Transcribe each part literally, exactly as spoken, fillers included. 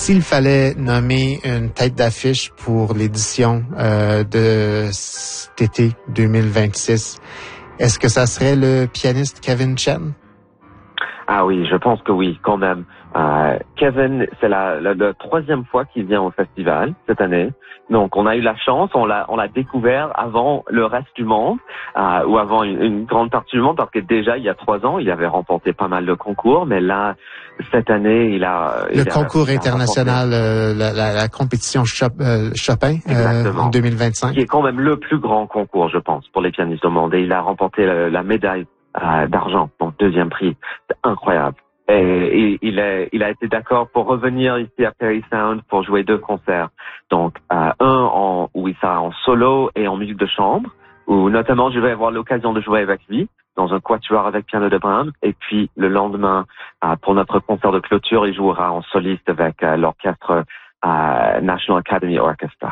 s'il fallait nommer une tête d'affiche pour l'édition euh, de cet été deux mille vingt-six, est-ce que ça serait le pianiste Kevin Chen? Ah oui, je pense que oui, quand même. Euh, Kevin, c'est la, la, la troisième fois qu'il vient au festival cette année. Donc, on a eu la chance, on l'a, on l'a découvert avant le reste du monde, euh, ou avant une, une grande partie du monde, parce que déjà, il y a trois ans, il avait remporté pas mal de concours, mais là, cette année, il a... Le il concours a, il a international, euh, la, la, la compétition Chop, euh, Chopin euh, en deux mille vingt-cinq. Qui est quand même le plus grand concours, je pense, pour les pianistes au monde. Et il a remporté la, la médaille euh, d'argent, donc deuxième prix. C'est incroyable. Et, et il, a, il a été d'accord pour revenir ici à Parry Sound pour jouer deux concerts. Donc, euh, un en, où il sera en solo et en musique de chambre, où notamment je vais avoir l'occasion de jouer avec lui dans un quatuor avec piano de Brahms. Et puis, le lendemain, euh, pour notre concert de clôture, il jouera en soliste avec euh, l'orchestre euh, National Academy Orchestra.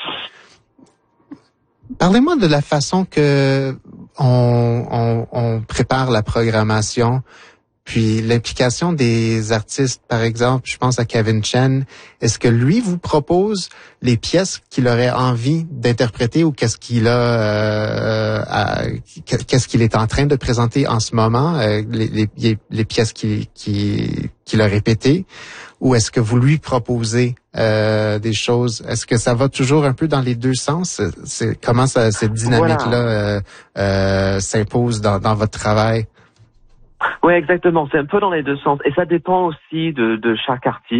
Parlez-moi de la façon que on, on, on prépare la programmation. Puis l'implication des artistes, par exemple, je pense à Kevin Chen, est-ce que lui vous propose les pièces qu'il aurait envie d'interpréter ou qu'est-ce qu'il a, euh, à, qu'est-ce qu'il est en train de présenter en ce moment, euh, les, les, les pièces qu'il, qu'il, qu'il a répétées, ou est-ce que vous lui proposez euh, des choses? Est-ce que ça va toujours un peu dans les deux sens? C'est, comment ça, cette dynamique-là euh, euh, s'impose dans, dans votre travail? Oui, exactement. C'est un peu dans les deux sens. Et ça dépend aussi de, de chaque artiste.